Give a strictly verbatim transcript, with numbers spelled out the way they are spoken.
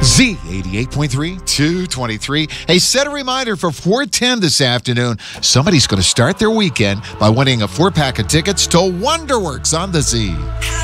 Z eighty-eight point three, two twenty-three. Hey, set a reminder for four ten this afternoon. Somebody's going to start their weekend by winning a four-pack of tickets to Wonderworks on the Z.